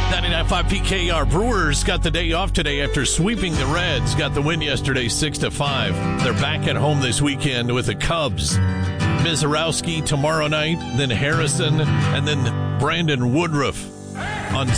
99.5 PKR. Brewers got the day off today after sweeping the Reds. Got the win yesterday, 6-5. They're back at home this weekend with the Cubs. Mizorowski tomorrow night, then Harrison, and then Brandon Woodruff